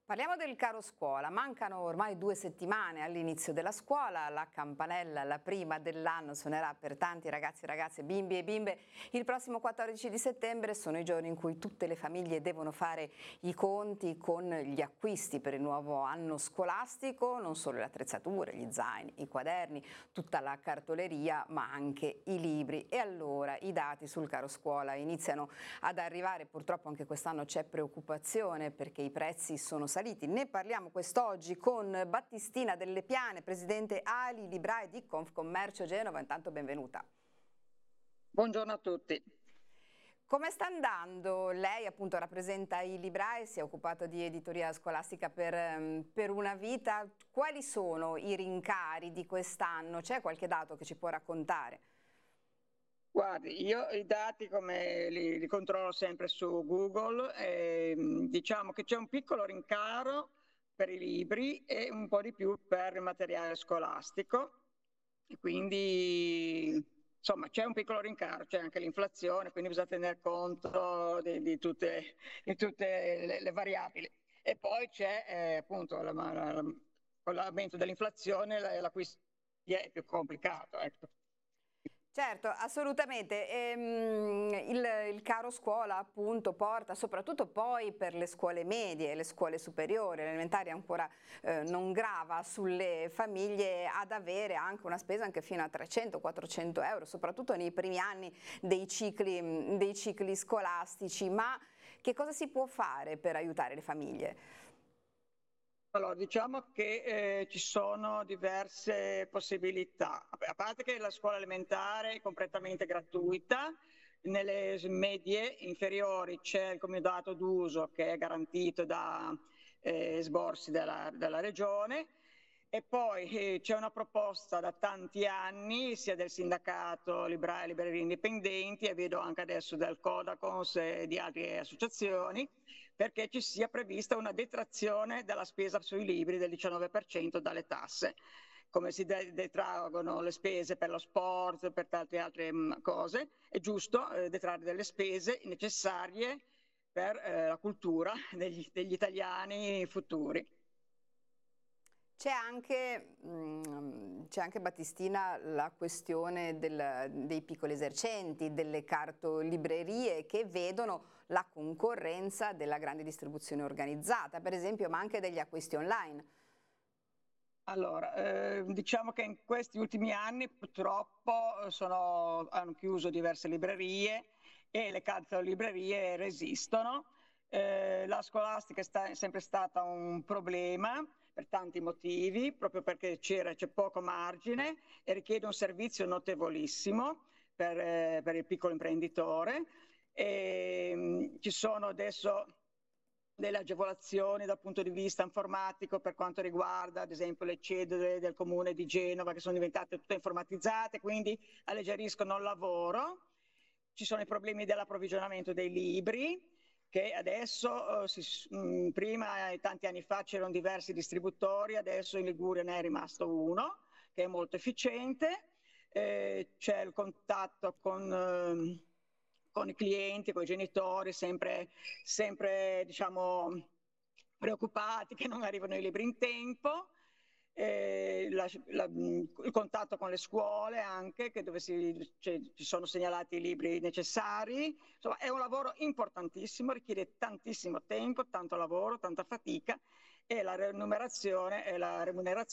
Parliamo del caro scuola, mancano ormai 2 settimane all'inizio della scuola, la campanella, la prima dell'anno, suonerà per tanti ragazzi e ragazze, bimbi e bimbe. Il prossimo 14 di settembre sono i giorni in cui tutte le famiglie devono fare i conti con gli acquisti per il nuovo anno scolastico, non solo le attrezzature, gli zaini, i quaderni, tutta la cartoleria, ma anche i libri. E allora i dati sul caro scuola iniziano ad arrivare, purtroppo anche quest'anno c'è preoccupazione perché i prezzi sono saliti. Ne parliamo quest'oggi con Battistina Delle Piane, presidente Ali Librai di Confcommercio Genova. Intanto benvenuta. Buongiorno a tutti. Come sta andando? Lei appunto rappresenta i librai, si è occupato di editoria scolastica per una vita. Quali sono i rincari di quest'anno? C'è qualche dato che ci può raccontare? Guardi, io i dati come li controllo sempre su Google e diciamo che c'è un piccolo rincaro per i libri e un po' di più per il materiale scolastico. E quindi insomma c'è un piccolo rincaro, c'è anche l'inflazione, quindi bisogna tener conto di tutte le variabili. E poi c'è appunto con l'aumento dell'inflazione l'acquisto è più complicato. Ecco. Certo, assolutamente. Il caro scuola appunto porta soprattutto poi per le scuole medie, le scuole superiori, l'elementare ancora non grava sulle famiglie ad avere anche una spesa anche fino a 300-400 euro, soprattutto nei primi anni dei cicli scolastici. Ma che cosa si può fare per aiutare le famiglie? Allora, diciamo che ci sono diverse possibilità, a parte che la scuola elementare è completamente gratuita, nelle medie inferiori c'è il comodato d'uso che è garantito da sborsi della regione e poi c'è una proposta da tanti anni sia del sindacato Librai e Librerie Indipendenti e vedo anche adesso del Codacons e di altre associazioni perché ci sia prevista una detrazione della spesa sui libri del 19% dalle tasse. Come si detraggono le spese per lo sport, per tante altre cose, è giusto detrarre delle spese necessarie per la cultura degli italiani futuri. C'è anche Battistina la questione dei piccoli esercenti, delle cartolibrerie che vedono la concorrenza della grande distribuzione organizzata, per esempio, ma anche degli acquisti online. Allora, diciamo che in questi ultimi anni purtroppo hanno chiuso diverse librerie e le cartolibrerie resistono. La scolastica è sempre stata un problema per tanti motivi, proprio perché c'è poco margine e richiede un servizio notevolissimo per il piccolo imprenditore. Ci sono adesso delle agevolazioni dal punto di vista informatico per quanto riguarda ad esempio le cedole del comune di Genova che sono diventate tutte informatizzate, quindi alleggeriscono il lavoro. Ci sono i problemi dell'approvvigionamento dei libri che adesso, prima tanti anni fa c'erano diversi distributori, adesso in Liguria ne è rimasto uno che è molto efficiente, c'è il contatto con i clienti, con i genitori, sempre diciamo, preoccupati che non arrivano i libri in tempo, il contatto con le scuole anche, dove ci sono segnalati i libri necessari. Insomma, è un lavoro importantissimo, richiede tantissimo tempo, tanto lavoro, tanta fatica e la remunerazione